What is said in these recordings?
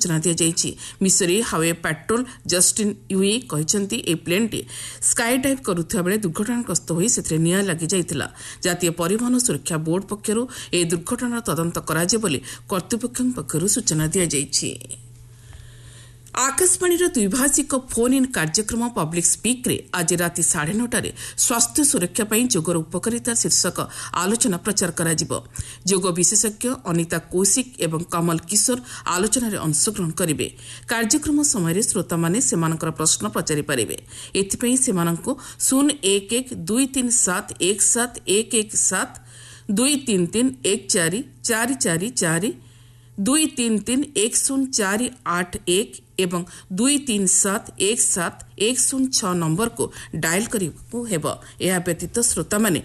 सूचना दी। मिसरी highway petrol Justin Yui कहते ए plenty sky dive करुवा बेले दुर्घटनाग्रस्त होई सेथिरे निआं लागि जाइतिला। जातीय परिवहन सुरक्षा बोर्ड पक्षरु ए दुर्घटनार तदंत कराजे बोली कर्तृपक्ष पक्षरु सूचना दी। आकाशवाणीर द्विभाषिक फोन इन कार्यक्रम पब्लिक स्पीक रे आज राति 9:30 स्वास्थ्य सुरक्षा पर जोगर उपकारिता शीर्षक आलोचना प्रचार करा जिवो। जोग विशेषज्ञ अनिता कौशिक एवं कमल किशोर आलोचना अंशग्रहण करेंगे। कार्यक्रम समय श्रोता माने सेमानकर प्रश्न पचारि पारिबे। एथिपई सेमानंको 011-237-17117 233-14444 233-10481 एवं 237-17106 नंबर को डायल करिबो हेबो। एहा व्यतीत श्रोता माने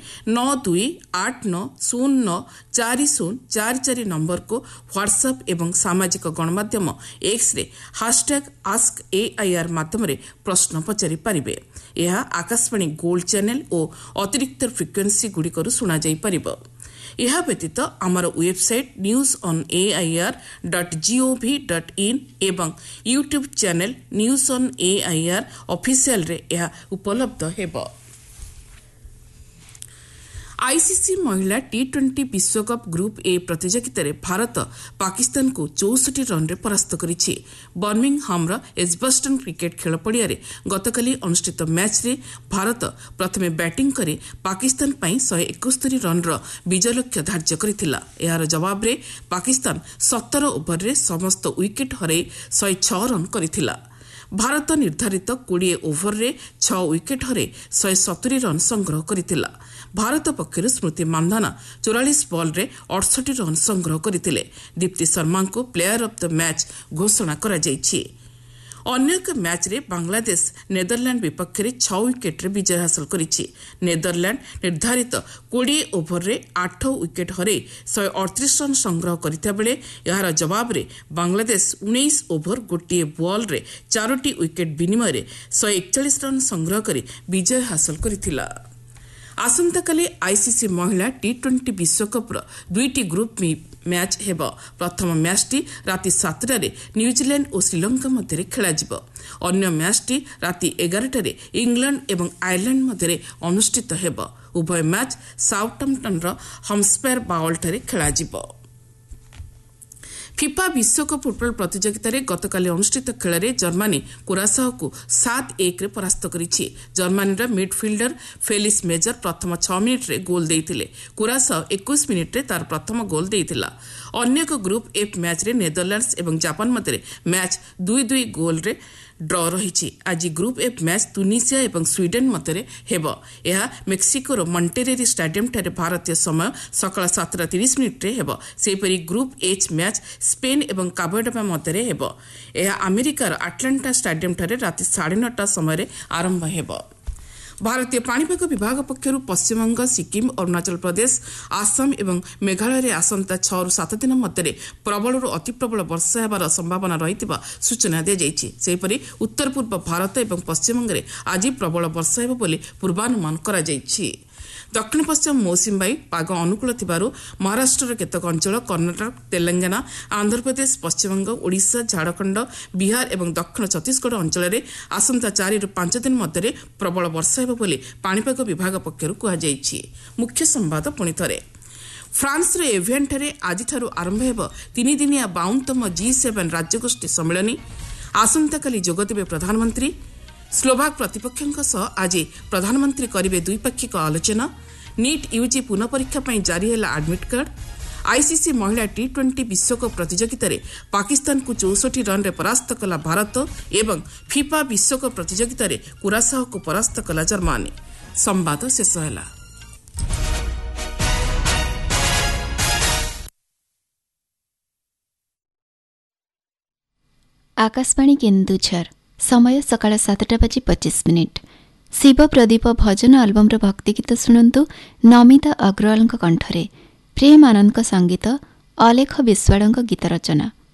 9289094044 नंबर को व्हाट्सएप एवं सामाजिक गणमाध्यम एक्स रे #AskAIR माध्यम रे प्रश्न पचारि पारिबे। एहा आकाशवाणी गोल्ड चैनल और अतिरिक्त फ्रिक्वेन्सी गुड़िकर शुणा जाई पारिबो। यह व्यतीत आमर वेबसाइट newsonair.gov.in एवं YouTube channel news on AIR official रे यह उपलब्ध हेबो। आईसीसी महिला टी20 विश्वकप ग्रुप ए प्रतियोगिता रे भारत पाकिस्तान को 64 रन रे परास्त करिछि। बर्मिंगहाम एजबस्टन क्रिकेट खेल पड़िया रे गतकाली अनुष्ठित मैच रे भारत प्रथमे बैटिंग करे पाकिस्तान पई 171 रन रो विजय लक्ष्य धार्य करिथिला। यार जवाब रे पाकिस्तान 17 ओवर रे समस्त विकेट हरै 106 रन करिथिला। भारत निर्धारित 20 ओवर रे 6 विकेट हरै 170 रन संग्रह करिथिला। भारत पक्षर स्मृति मांधाना 44 बॉल रे 68 रन संग्रह करथिले। दीप्ति शर्मा को प्लेयर ऑफ द मैच घोषणा करा जायछि। अन्य एक मैच रे बांग्लादेश नेदरलैंड विपक्ष रे 6 विकेट रे विजय हासिल करिछि। नेदरलैंड निर्धारित 20 ओवर रे 8 विकेट हरै 138 रन संग्रह करथिया बेले यार जवाब रे बांग्लादेश 19 ओवर गोटे बॉल रे 4टी विकेट विनिमय रे 141 रन संग्रह करी विजय हासिल करथिला। आसंताकाली आईसीसी महिला टी20 विश्वकप दुईटी ग्रुप मैच हेबो। प्रथम मैचटी राति 7टारे न्यूजीलैंड और श्रीलंका मध्य खेला जिवो। अन्य मैचटी राति 11टारे इंग्लैंड एवं आयरलैंड मध्य अनुष्ठित हेबो। उभय मैच साउथहैम्पटन हम्पशायर बाउल ठारे खेला जिवो। फिफा विश्वकप फुटबल प्रतियोगिता रे गतकाली अनुष्ठित खेल रे जर्मनी कुरासाओ को 7-1 रे परास्त करिछि। जर्मनी रा मिडफील्डर फेलिक्स मेजर प्रथम 6 मिनिट रे गोल देइथिले। कुरासाओ 21 मिनिट रे तार प्रथम गोल देइथिला। अन्य एक ग्रुप एफ मैच रे नेदरलैंड्स एवं जापान मध्य मैच 2-2 गोल रे ड्र रही। आज ग्रुप एफ मैच तुनिसिया एवं स्वीडेन मध्य हेबो। यह मेक्सिकोर मंटेरेरी स्टेडियम ठारे भारतीय समय सकाळ 7:30 रे हेबो। सेपरी ग्रुप एच मैच स्पेन एवं काबोवर्डे मध्य हेबो। यह अमेरिकार आटलांटा स्टेडियम ठारे राति 9:30 समय आरंभ हेबो। भारतीय पाणीपाग विभाग पक्षरु पश्चिमबंग सिक्किम अरुणाचल प्रदेश आसाम एवं मेघालय रे आसंता 6 ରୁ 7 दिन मध्य प्रबलରୁ अति प्रबल वर्षा हेबार संभावना रहितबा सूचना दिया जायछि। सेपरि उत्तर पूर्व भारत एवं पश्चिमबंग रे आज प्रबल वर्षा हेबो बोली पूर्वानुमान करा जायछि। दक्षिण पश्चिम मौसुमी वायु पाग अनुकूल थिबारु महाराष्ट्र केतक अंचल कर्णाटक तेलंगाना आंध्रप्रदेश पश्चिमबंग ओडिशा झारखंड बिहार एवं दक्षिण छत्तीसगढ़ अंचल रे आसंता 4 ରୁ 5 दिन मध्य प्रबल वर्षा हेबो बोली पाणीपाग विभाग पक्षरु कुहा जायछि। मुख्य संवाद पुणी थरे फ्रांस रे एवियन ठारे आज ठारू आरंभ हेबो 3 दिनिया 52तम G7 राज्यगोष्ठी सम्मेलन। आसंताकाली जोगदेबे प्रधानमंत्री। स्लोभाक प्रतिपक्षों सह आज प्रधानमंत्री करेंगे द्विपाक्षिक आलोचना। नीट यूजी पुनः परीक्षा पर जारी है एडमिट कार्ड। आईसीसी महिला टी20 विश्वकप प्रतियोगिता रे पाकिस्तान को 64 रन रे परास्त कला भारत एवं फिफा विश्वकप प्रतियोगिता रे कुरासाओ को परास्त कला जर्मनी। संवाद शेष है। आकाशवाणी केन्दुझर समय सकाळ 7:25। शिव प्रदीप भजन आल्बम भक्तिगीत शुणु नमिता अग्रवाल कंठरे। प्रेम आनंद संगीत अलेख विश्वाड़ गीत रचना।